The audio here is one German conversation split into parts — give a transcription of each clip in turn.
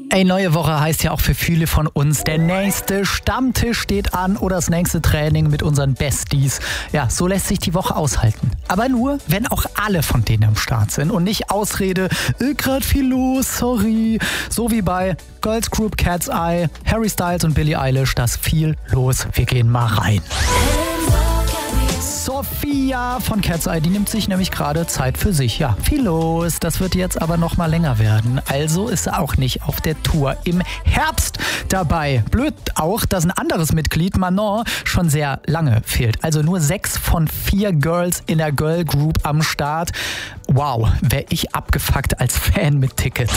Ey, neue Woche heißt ja auch für viele von uns, der nächste Stammtisch steht an oder das nächste Training mit unseren Besties. Ja, so lässt sich die Woche aushalten. Aber nur, wenn auch alle von denen am Start sind und nicht Ausrede, grad viel los, sorry. So wie bei Girls Group Cat's Eye, Harry Styles und Billie Eilish, das viel los, wir gehen mal rein. Sophia von Cat's Eye, die nimmt sich nämlich gerade Zeit für sich. Ja, viel los. Das wird jetzt aber noch mal länger werden. Also ist sie auch nicht auf der Tour im Herbst dabei. Blöd auch, dass ein anderes Mitglied, Manon, schon sehr lange fehlt. Also nur 6 von 4 Girls in der Girl Group am Start. Wow, wär ich abgefuckt als Fan mit Ticket.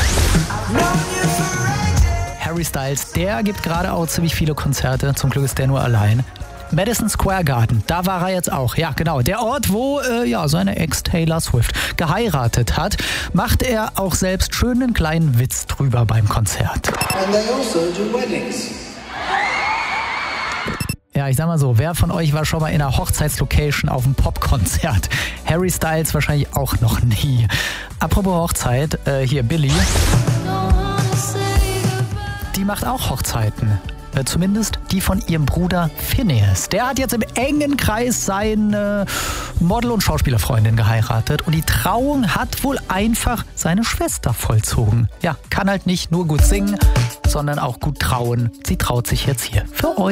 Harry Styles, der gibt gerade auch ziemlich viele Konzerte. Zum Glück ist der nur allein. Madison Square Garden, da war er jetzt auch. Ja, genau. Der Ort, wo seine Ex Taylor Swift geheiratet hat, macht er auch selbst schönen kleinen Witz drüber beim Konzert. And they also do weddings. Ja, ich sag mal so, wer von euch war schon mal in einer Hochzeitslocation auf einem Popkonzert? Harry Styles wahrscheinlich auch noch nie. Apropos Hochzeit, hier Billie. Die macht auch Hochzeiten. Zumindest die von ihrem Bruder Phineas. Der hat jetzt im engen Kreis seine Model- und Schauspielerfreundin geheiratet und die Trauung hat wohl einfach seine Schwester vollzogen. Ja, kann halt nicht nur gut singen, sondern auch gut trauen. Sie traut sich jetzt hier für euch.